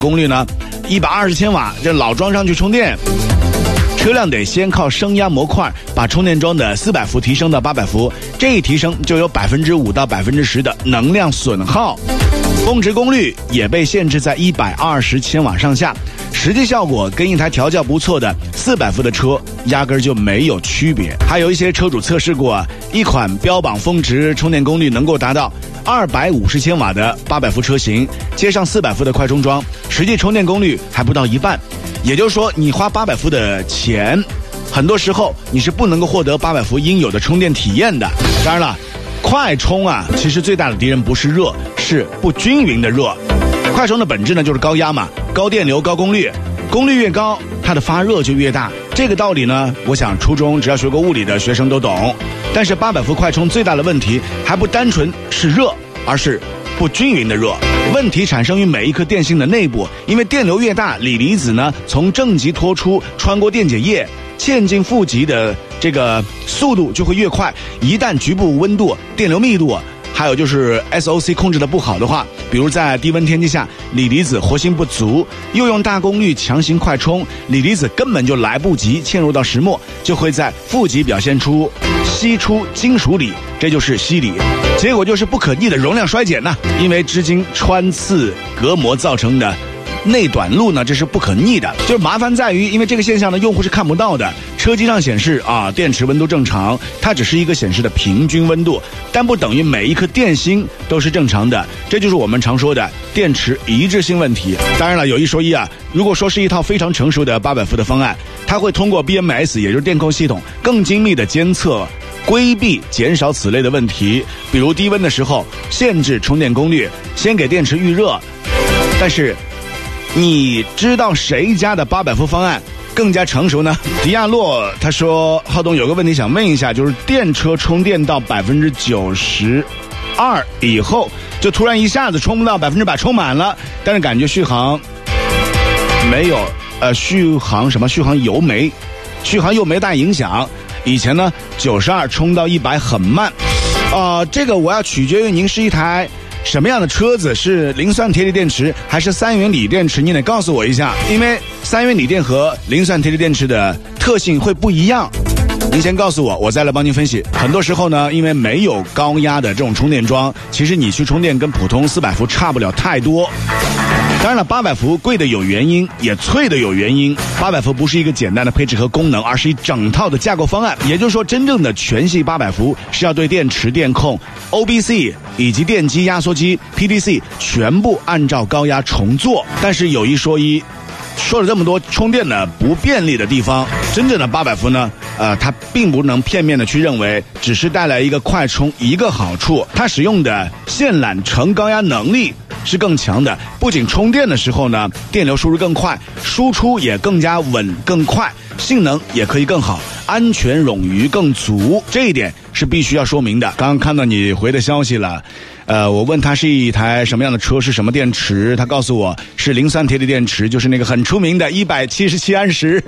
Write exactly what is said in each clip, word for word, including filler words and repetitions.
功率呢一百二十千瓦，这老装上去充电，车辆得先靠升压模块把充电桩的四百伏提升到八百伏，这一提升就有百分之五到百分之十的能量损耗。峰值功率也被限制在一百二十千瓦上下，实际效果跟一台调教不错的四百伏的车压根就没有区别。还有一些车主测试过，一款标榜峰值充电功率能够达到二百五十千瓦的八百伏车型，接上四百伏的快充桩，实际充电功率还不到一半。也就是说，你花八百伏的钱，很多时候你是不能够获得八百伏应有的充电体验的。当然了，快充啊，其实最大的敌人不是热，是不均匀的热。快充的本质呢就是高压嘛，高电流高功率，功率越高它的发热就越大，这个道理呢我想初中只要学过物理的学生都懂。但是八百伏快充最大的问题还不单纯是热，而是不均匀的热。问题产生于每一颗电芯的内部，因为电流越大，锂离子呢从正极脱出，穿过电解液嵌进负极的这个速度就会越快。一旦局部温度、电流密度还有就是 S O C 控制的不好的话，比如在低温天气下，锂离子活性不足，又用大功率强行快充，锂离子根本就来不及嵌入到石墨，就会在负极表现出析出金属锂，这就是锡锂，结果就是不可逆的容量衰减呢、啊。因为支晶穿刺隔膜造成的内短路呢，这是不可逆的。就是麻烦在于，因为这个现象呢，用户是看不到的。车机上显示啊，电池温度正常，它只是一个显示的平均温度，但不等于每一颗电芯都是正常的。这就是我们常说的电池一致性问题。当然了，有一说一啊，如果说是一套非常成熟的八百伏的方案，它会通过 B M S， 也就是电控系统，更精密的监测，规避减少此类的问题。比如低温的时候限制充电功率，先给电池预热。但是你知道谁家的八百伏方案更加成熟呢？迪亚洛他说，浩东有个问题想问一下，就是电车充电到百分之九十二以后，就突然一下子充不到百分之百充满了，但是感觉续航没有呃续航什么续航油没续航又没大影响。以前呢九十二充到一百很慢啊、呃，这个我要取决于您是一台什么样的车子，是磷酸铁锂电池还是三元锂电池，你得告诉我一下，因为三元锂电和磷酸铁锂电池的特性会不一样。您先告诉我，我再来帮您分析。很多时候呢，因为没有高压的这种充电桩，其实你去充电跟普通四百伏差不了太多。当然了，八百伏贵的有原因，也脆的有原因。八百伏不是一个简单的配置和功能，而是一整套的架构方案。也就是说，真正的全系八百伏是要对电池、电控、O B C 以及电机、压缩机、P D C 全部按照高压重做。但是有一说一，说了这么多充电的不便利的地方，真正的八百伏呢，呃，它并不能片面的去认为只是带来一个快充一个好处，它使用的线缆成高压能力是更强的，不仅充电的时候呢，电流输入更快，输出也更加稳更快，性能也可以更好，安全冗余更足，这一点是必须要说明的。刚刚看到你回的消息了，呃，我问他是一台什么样的车，是什么电池，他告诉我是磷酸铁锂电池，就是那个很出名的一百七十七安时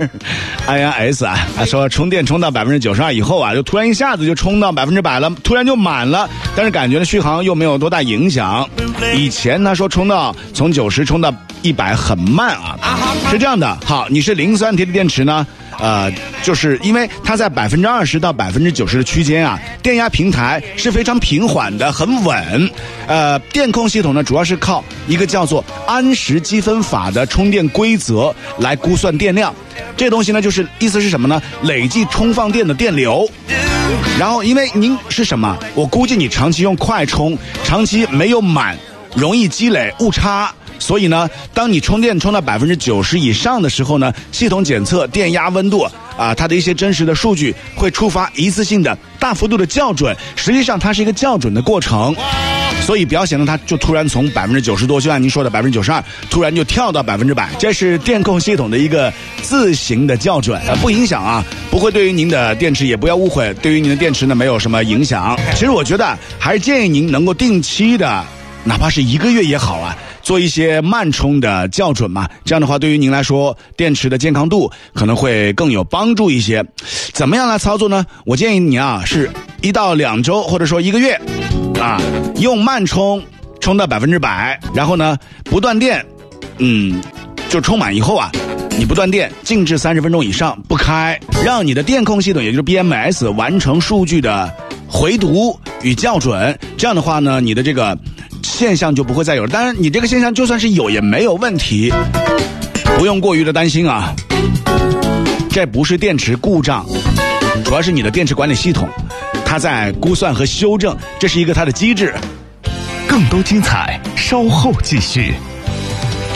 I R S 啊，他说充电充到百分之九十二以后啊，就突然一下子就充到百分之百了，突然就满了，但是感觉呢续航又没有多大影响。以前他说充到从九十充到一百很慢啊，是这样的。好，你是磷酸铁锂电池呢？呃，就是因为它在百分之二十到百分之九十的区间啊，电压平台是非常平缓的，很稳。呃，电控系统呢，主要是靠一个叫做安时积分法的充电规则来估算电量。这东西呢，就是意思是什么呢？累计充放电的电流。然后，因为您是什么？我估计你长期用快充，长期没有满，容易积累误差。所以呢，当你充电充到百分之九十以上的时候呢，系统检测电压、温度啊，它的一些真实的数据会触发一次性的大幅度的校准。实际上，它是一个校准的过程，所以表现呢，它就突然从百分之九十多，就像您说的百分之九十二，突然就跳到百分之百。这是电控系统的一个自行的校准，呃，不影响啊，不会对于您的电池，也不要误会，对于您的电池呢没有什么影响。其实我觉得还是建议您能够定期的，哪怕是一个月也好啊，做一些慢充的校准嘛，这样的话对于您来说电池的健康度可能会更有帮助一些。怎么样来操作呢？我建议你啊，是一到两周或者说一个月啊，用慢充充到百分之百，然后呢不断电嗯，就充满以后啊，你不断电，静置三十分钟以上不开，让你的电控系统，也就是 B M S 完成数据的回读与校准。这样的话呢，你的这个现象就不会再有了。当然，你这个现象就算是有也没有问题，不用过于的担心啊。这不是电池故障，主要是你的电池管理系统，它在估算和修正，这是一个它的机制。 更多精彩，稍后继续。